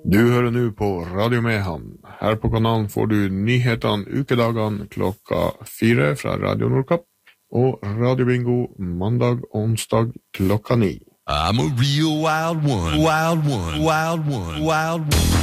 Du hører nå på Radio Mehamn. Her på kanalen får du nyhetene ukedagene klokka 4 fra Radio Nordkapp, og Radio Bingo mandag og onsdag klokka 9. I'm a real wild one, wild one, wild one, wild one.